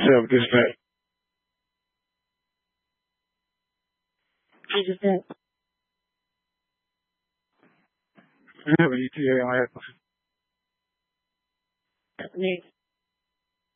yourself this back. Jesus, I have an ETA on that.